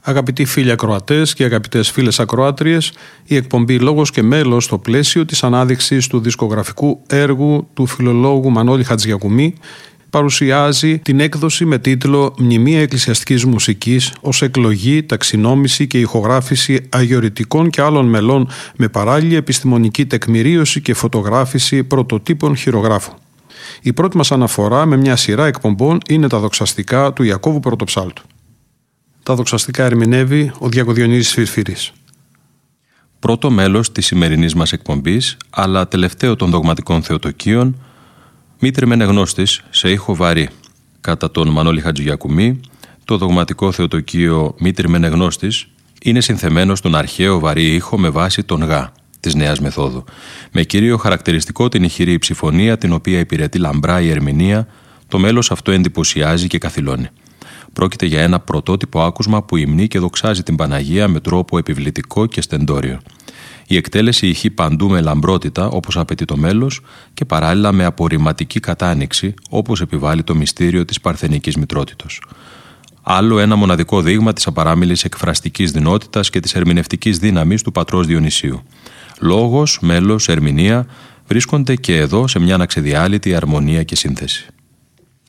Αγαπητοί φίλοι ακροατές και αγαπητές φίλες ακροάτριες, η εκπομπή «Λόγος και μέλος» στο πλαίσιο της ανάδειξης του δισκογραφικού έργου του φιλολόγου Μανώλη Χατζηγιακουμί παρουσιάζει την έκδοση με τίτλο «Μνημεία εκκλησιαστικής μουσικής» ως εκλογή, ταξινόμηση και ηχογράφηση αγιορητικών και άλλων μελών με παράλληλη επιστημονική τεκμηρίωση και φωτογράφηση πρωτοτύπων χειρογράφων. Η πρώτη μας αναφορά με μια σειρά εκπομπών είναι τα δοξαστικά του Ιακώβου Πρωτοψάλτου. Τα δοξαστικά ερμηνεύει ο Διακοδιονύσης Φιρφύρης. Πρώτο μέλος της σημερινής μας εκπομπής, αλλά τελευταίο των δογματικών θεοτοκίων, Μήτρη μεν εγνώστης σε ήχο βαρύ. Κατά τον Μανώλη Χατζηγιακουμί, το δογματικό θεοτοκείο Μήτρη μεν εγνώστης είναι συνθεμένο στον αρχαίο βαρύ ήχο με βάση τον γα της νέας μεθόδου, με κύριο χαρακτηριστικό την ηχηρή ψηφωνία, την οποία υπηρετεί λαμπρά η ερμηνεία. Το μέλος αυτό εντυπωσιάζει και καθυλώνει. Πρόκειται για ένα πρωτότυπο άκουσμα που υμνεί και δοξάζει την Παναγία με τρόπο επιβλητικό και στεντόριο. Η εκτέλεση ηχεί παντού με λαμπρότητα, όπως απαιτεί το μέλος, και παράλληλα με απορριμματική κατάνοιξη, όπως επιβάλλει το μυστήριο της παρθενικής μητρότητος. Άλλο ένα μοναδικό δείγμα της απαράμιλης εκφραστικής δυνότητας και της ερμηνευτικής δύναμης του πατρός Διονυσίου. Λόγος, μέλος, ερμηνεία βρίσκονται και εδώ σε μια αναξεδιάλυτη αρμονία και σύνθεση.